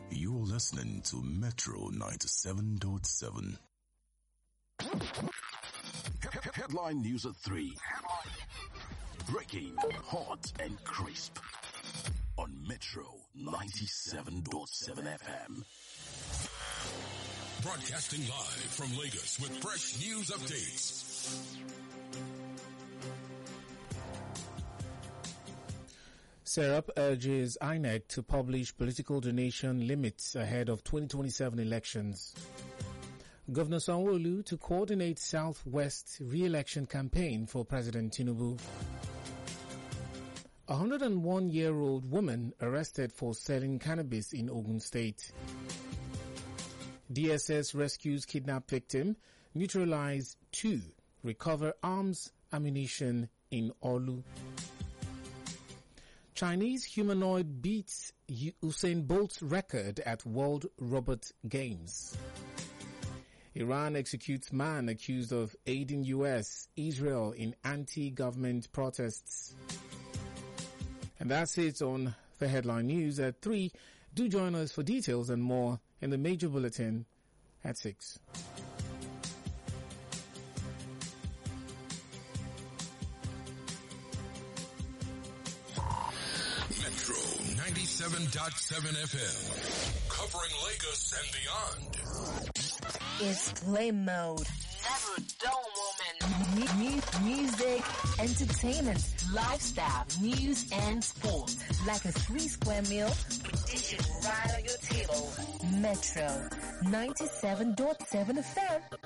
You're listening to Metro 97.7. Headline news at 3. Breaking, hot and crisp. On Metro 97.7 FM. Broadcasting live from Lagos with fresh news updates. Serap urges INEC to publish political donation limits ahead of 2027 elections. Governor Sanwo-Olu to coordinate Southwest re-election campaign for President Tinubu. A 101-year-old woman arrested for selling cannabis in Ogun State. DSS rescues kidnapped victim, neutralize 2, recover arms, ammunition in Olu. Chinese humanoid beats Usain Bolt's record at World Robot Games. Iran executes man accused of aiding US, Israel in anti-government protests. And that's it on the headline news at 3. Do join us for details and more in the major bulletin at 6. Metro 97.7 FM. Covering Lagos and beyond. It's play mode. Never dull moment. Music, entertainment, lifestyle, news, and sport. Like a 3-square meal, dishes right on your table. Metro 97.7 FM.